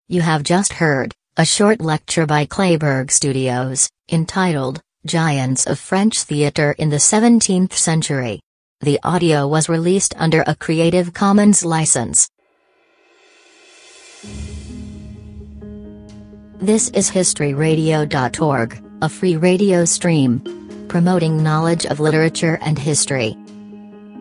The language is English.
You have just heard a short lecture by Kléberg Studios, entitled Giants of French Theatre in the 17th Century. The audio was released under a Creative Commons license. This is historyradio.org, a free radio stream promoting knowledge of literature and history.